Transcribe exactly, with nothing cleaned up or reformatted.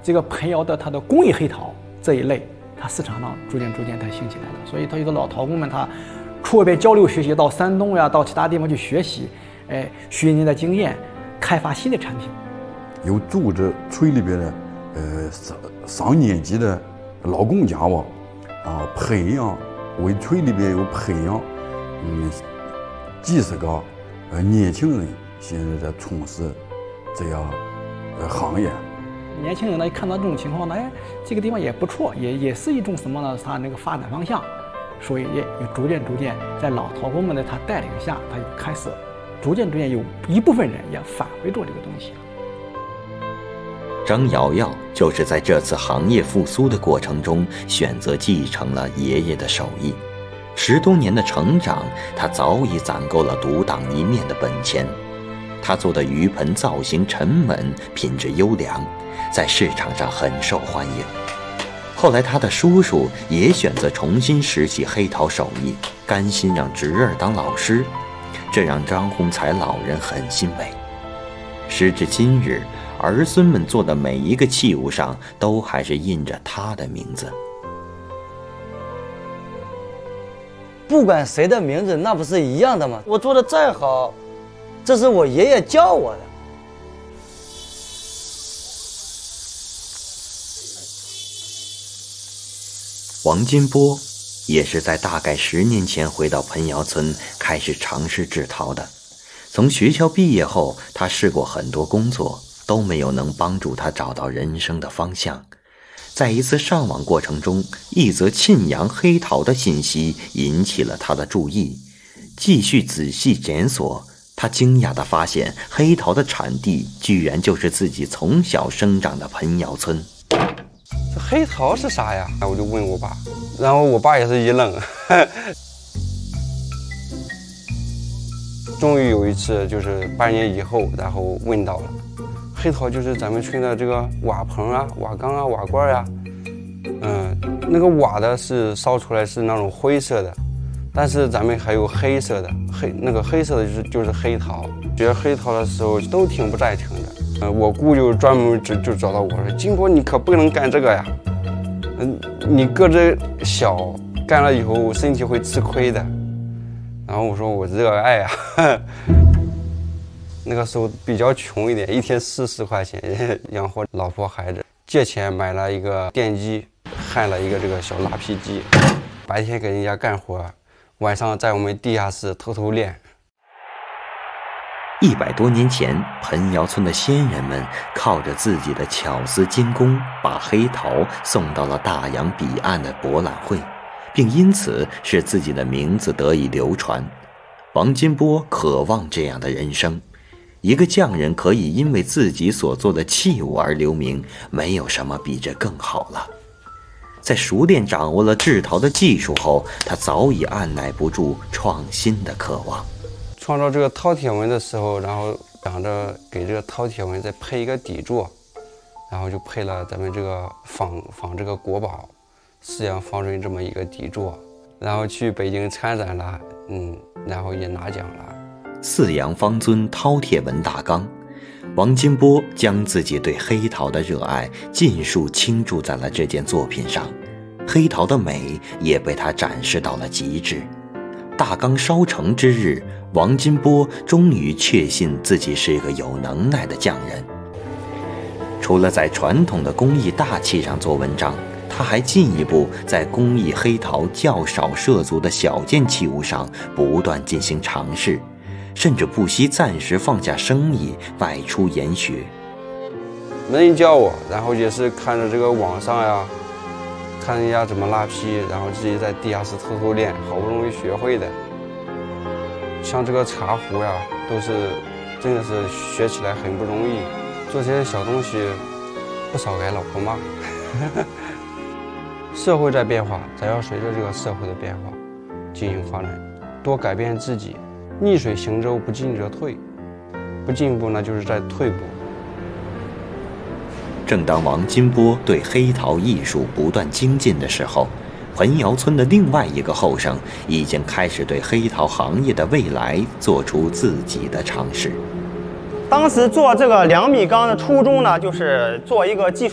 这个盆窑的它的工艺黑陶这一类，它市场上逐渐逐渐才兴起来的。所以他有的老陶工们，他出外边交流学习，到山东呀，到其他地方去学习，哎，学人家的经验，开发新的产品。 有组织村里边的呃上上年级的老工匠吧，啊，培养为村里边有培养，嗯，几十个呃年轻人现在在从事这样呃行业。 年轻人呢，一看到这种情况呢，哎，这个地方也不错，也也是一种什么呢？他那个发展方向，所以也也逐渐逐渐在老陶工们的他带领下，他就开始逐渐逐渐有一部分人也返回做这个东西。 张瑶瑶就是在这次行业复苏的过程中，选择继承了爷爷的手艺。十多年的成长，他早已攒够了独当一面的本钱。他做的鱼盆造型沉稳，品质优良，在市场上很受欢迎。后来他的叔叔也选择重新拾起黑陶手艺，甘心让侄儿当老师，这让张洪才老人很欣慰。时至今日，儿孙们做的每一个器物上都还是印着他的名字。 不管谁的名字，那不是一样的吗？我做的再好，这是我爷爷教我的。 王金波也是在大概十年前回到盆窑村，开始尝试制陶的。从学校毕业后，他试过很多工作，都没有能帮助他找到人生的方向。在一次上网过程中，一则沁阳黑陶的信息引起了他的注意。继续仔细检索，他惊讶地发现黑陶的产地居然就是自己从小生长的盆窑村。 这黑陶是啥呀？我就问我爸，然后我爸也是一愣。终于有一次，就是半年以后，然后问到了，黑陶就是咱们村的这个瓦棚啊、瓦缸啊、瓦罐呀、啊，嗯，那个瓦的是烧出来是那种灰色的，但是咱们还有黑色的，黑那个黑色的就是就是黑陶。学黑陶的时候都挺不赞成的，嗯，我姑就专门就就找到我说，金波你可不能干这个呀，嗯，你个子小，干了以后身体会吃亏的。然后我说我热爱啊，那个时候比较穷一点，一天四十块钱养活老婆孩子，借钱买了一个电机，焊了一个这个小拉坯机，白天给人家干活，晚上在我们地下室偷偷练。 一百多年前，盆窑村的先人们靠着自己的巧思精工，把黑陶送到了大洋彼岸的博览会，并因此使自己的名字得以流传。王金波渴望这样的人生，一个匠人可以因为自己所做的器物而留名，没有什么比这更好了。在熟练掌握了制陶的技术后，他早已按耐不住创新的渴望。 创造这个饕餮纹的时候，然后想着给这个饕餮纹再配一个底座，然后就配了咱们这个仿仿这个国宝四羊方尊这么一个底座，然后去北京参展了，嗯，然后也拿奖了。 四羊方尊饕餮纹大缸，王金波将自己对黑陶的热爱尽数倾注在了这件作品上，黑陶的美也被他展示到了极致。大缸烧成之日，王金波终于确信自己是一个有能耐的匠人。除了在传统的工艺大器上做文章，他还进一步在工艺黑陶较少涉足的小件器物上不断进行尝试，甚至不惜暂时放下生意外出研学。 没人教我，然后也是看着这个网上呀，看人家怎么拉坯，然后自己在地下室偷偷练，好不容易学会的。像这个茶壶呀，都是真的是学起来很不容易，做这些小东西不少挨老婆骂。社会在变化，咱要随着这个社会的变化进行发展，多改变自己。逆水行舟，不进则退，不进步呢就是在退步。 正当王金波对黑陶艺术不断精进的时候，盆窑村的另外一个后生已经开始对黑陶行业的未来做出自己的尝试。 当时做这个两米缸的初衷呢，就是做一个技术